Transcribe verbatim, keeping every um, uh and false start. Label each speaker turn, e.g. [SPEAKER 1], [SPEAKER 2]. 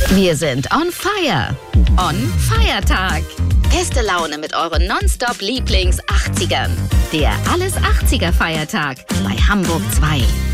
[SPEAKER 1] Wir sind on fire. On Feiertag. Beste Laune mit euren Nonstop-Lieblings-achtzigern. Der Alles achtziger Feiertag bei Hamburg zwei.